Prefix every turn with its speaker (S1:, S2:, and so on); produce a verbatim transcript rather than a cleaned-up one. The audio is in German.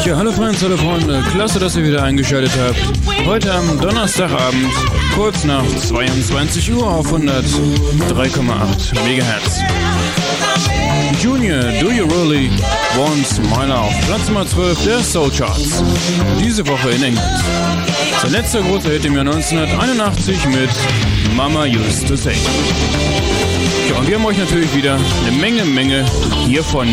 S1: Ja, hallo Freunde, Telefon, klasse, dass ihr wieder eingeschaltet habt. Heute am Donnerstagabend, kurz nach zweiundzwanzig Uhr auf hundertdrei Komma acht Megahertz. Junior, Do You Really Want My Love, Platz Nummer zwölf der Soul Charts. Diese Woche in England. Sein letzter großer Hit im Jahr neunzehnhunderteinundachtzig mit Mama Used to Say. Ja, und wir haben euch natürlich wieder eine Menge, Menge hiervon